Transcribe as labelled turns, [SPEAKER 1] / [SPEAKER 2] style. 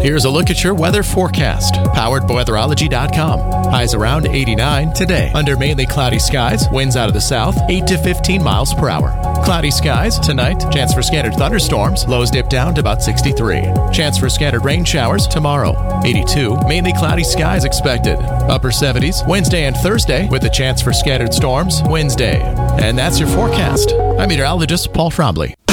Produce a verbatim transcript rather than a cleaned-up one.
[SPEAKER 1] Here's a look at your weather forecast, powered by weatherology dot com. Highs around eighty-nine today. Under mainly cloudy skies, winds out of the south, eight to fifteen miles per hour. Cloudy skies tonight, chance for scattered thunderstorms, lows dip down to about sixty-three. Chance for scattered rain showers tomorrow, eighty-two. Mainly cloudy skies expected. Upper seventies Wednesday and Thursday with a chance for scattered storms Wednesday. And that's your forecast. I'm meteorologist Paul Trombley.